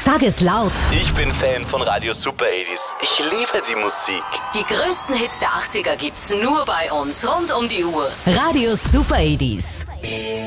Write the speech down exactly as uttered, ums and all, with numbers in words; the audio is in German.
Sag es laut. Ich bin Fan von Radio Super achtziger. Ich liebe die Musik. Die größten Hits der achtziger gibt's nur bei uns, rund um die Uhr. Radio Super achtziger.